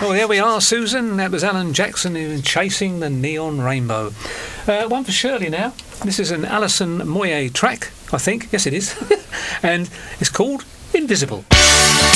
Well, there we are, Susan. That was Alan Jackson in Chasing the Neon Rainbow. One for Shirley now. This is an Alison Moyet track, I think. Yes, it is. And it's called Invisible.